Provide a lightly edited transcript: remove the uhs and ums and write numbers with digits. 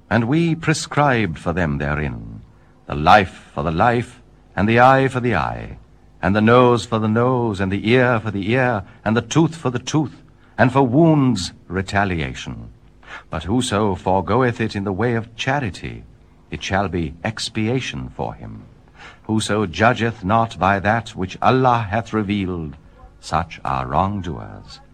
And we prescribed for them therein the life for the life, and the eye for the eye, and the nose for the nose, and the ear for the ear, and the tooth for the tooth, and for wounds retaliation. But whoso foregoeth it in the way of charity, it shall be expiation for him. Whoso judgeth not by that which Allah hath revealed, such are wrongdoers,